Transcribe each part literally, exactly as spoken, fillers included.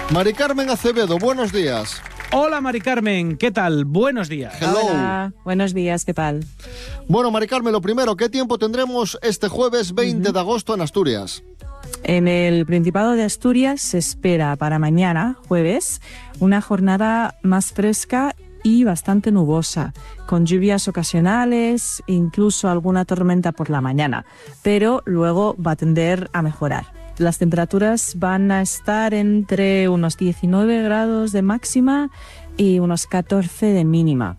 Mari Carmen Acevedo, buenos días. Hola Mari Carmen, ¿qué tal? Buenos días. Hello. Hola, buenos días, ¿qué tal? Bueno, Mari Carmen, lo primero, ¿qué tiempo tendremos este jueves veinte uh-huh. de agosto en Asturias? En el Principado de Asturias se espera para mañana, jueves, una jornada más fresca y bastante nubosa, con lluvias ocasionales, incluso alguna tormenta por la mañana, pero luego va a tender a mejorar. Las temperaturas van a estar entre unos diecinueve grados de máxima y unos catorce de mínima.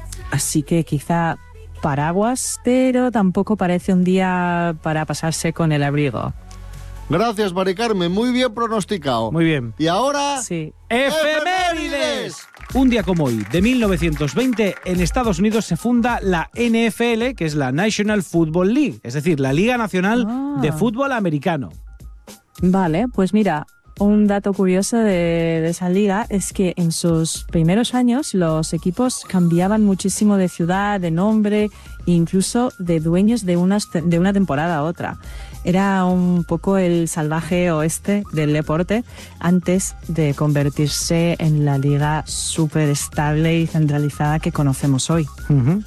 Así que quizá paraguas, pero tampoco parece un día para pasarse con el abrigo. Gracias, Mari Carmen. Muy bien pronosticado. Muy bien. Y ahora... Sí. ¡Efemérides! Un día como hoy, de mil novecientos veinte, en Estados Unidos se funda la N F L, que es la National Football League, es decir, la Liga Nacional ah. de Fútbol Americano. Vale, pues mira, un dato curioso de, de esa liga es que en sus primeros años los equipos cambiaban muchísimo de ciudad, de nombre e incluso de dueños de una, de una temporada a otra. Era un poco el salvaje oeste del deporte antes de convertirse en la liga súper estable y centralizada que conocemos hoy. Uh-huh.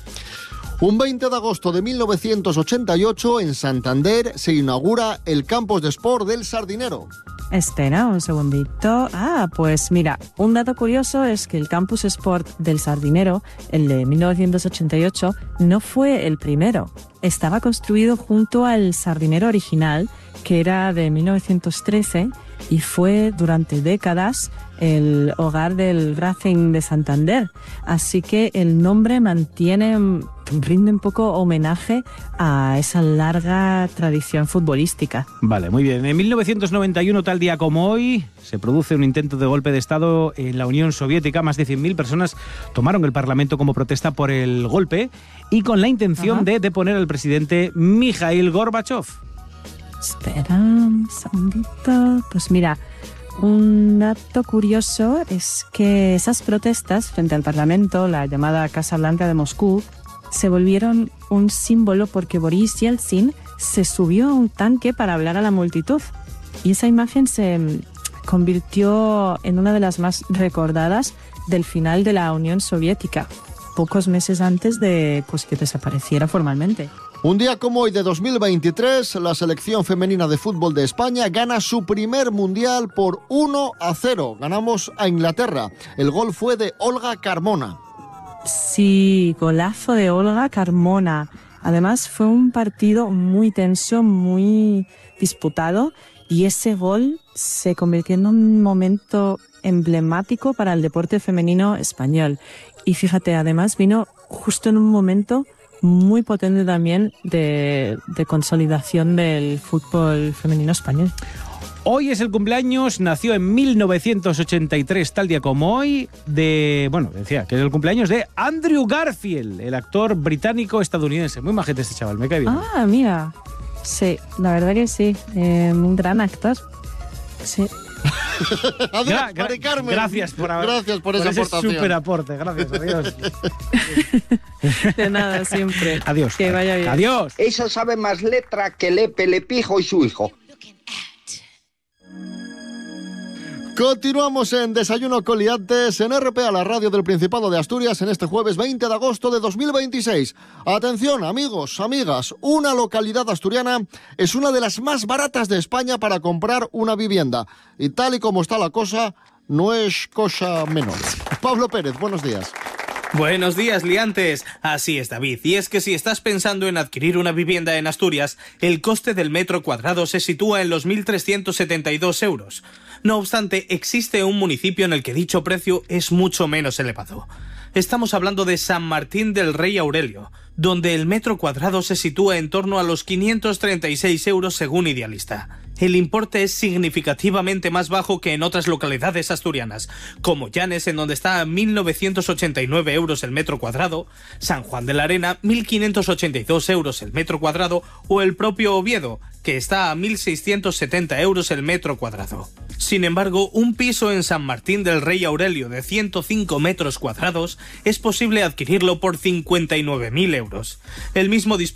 Un veinte de agosto de mil novecientos ochenta y ocho, en Santander, se inaugura el Campus de Sport del Sardinero. Espera un segundito. Ah, pues mira, un dato curioso es que el Campus Sport del Sardinero, el de mil novecientos ochenta y ocho, no fue el primero. Estaba construido junto al Sardinero original, que era de mil novecientos trece, y fue durante décadas el hogar del Racing de Santander. Así que el nombre mantiene, rinde un poco homenaje a esa larga tradición futbolística. Vale, muy bien. En mil novecientos noventa y uno, tal día como hoy, se produce un intento de golpe de Estado en la Unión Soviética. Más de cien mil personas tomaron el Parlamento como protesta por el golpe y con la intención Ajá. de deponer al presidente Mikhail Gorbachev. Espera un segundito. Pues mira, un dato curioso es que esas protestas frente al Parlamento, la llamada Casa Blanca de Moscú, se volvieron un símbolo porque Boris Yeltsin se subió a un tanque para hablar a la multitud. Y esa imagen se convirtió en una de las más recordadas del final de la Unión Soviética, pocos meses antes de pues, que desapareciera formalmente. Un día como hoy de dos mil veintitrés, la selección femenina de fútbol de España gana su primer mundial por uno a cero. Ganamos a Inglaterra. El gol fue de Olga Carmona. Sí, golazo de Olga Carmona. Además fue un partido muy tenso, muy disputado, y ese gol se convirtió en un momento emblemático para el deporte femenino español. Y fíjate, además vino justo en un momento muy potente también de, de consolidación del fútbol femenino español. Hoy es el cumpleaños, nació en mil novecientos ochenta y tres, tal día como hoy, de, bueno, decía que es el cumpleaños de Andrew Garfield, el actor británico-estadounidense. Muy majete este chaval, me cae bien. Ah, mira, sí, la verdad que sí, eh, un gran actor, sí. Adiós, gra- Mari Carmen. Gracias por, haber, gracias por, por esa ese aportación. súper aporte, gracias, adiós. De nada, siempre. Adiós. Que vaya bien. Adiós. Esa sabe más letra que Lepe, Lepijo y su hijo. Continuamos en Desayuno con Liantes en R P A, la radio del Principado de Asturias, en este jueves veinte de agosto de dos mil veintiséis. Atención, amigos, amigas, una localidad asturiana es una de las más baratas de España para comprar una vivienda. Y tal y como está la cosa, no es cosa menor. Pablo Pérez, buenos días. Buenos días, liantes. Así es, David. Y es que si estás pensando en adquirir una vivienda en Asturias, el coste del metro cuadrado se sitúa en los mil trescientos setenta y dos euros. No obstante, existe un municipio en el que dicho precio es mucho menos elevado. Estamos hablando de San Martín del Rey Aurelio, donde el metro cuadrado se sitúa en torno a los quinientos treinta y seis euros según Idealista. El importe es significativamente más bajo que en otras localidades asturianas, como Llanes, en donde está a mil novecientos ochenta y nueve euros el metro cuadrado, San Juan de la Arena, mil quinientos ochenta y dos euros el metro cuadrado, o el propio Oviedo, que está a mil seiscientos setenta euros el metro cuadrado. Sin embargo, un piso en San Martín del Rey Aurelio de ciento cinco metros cuadrados es posible adquirirlo por cincuenta y nueve mil euros. El mismo